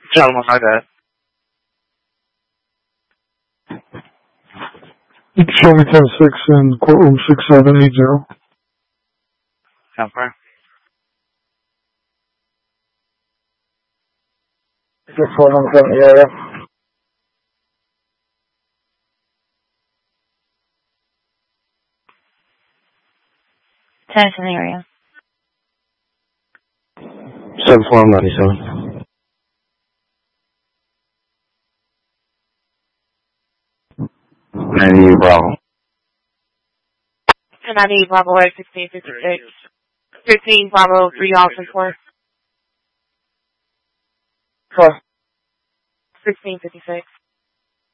Gentlemen, my bad. Show me 10-6 in courtroom 6780. Confirm. 6117 area. Tennyson area. 7497. 90 Bravo. 90 Bravo 1656. 15 Bravo 3 option 4. 1656.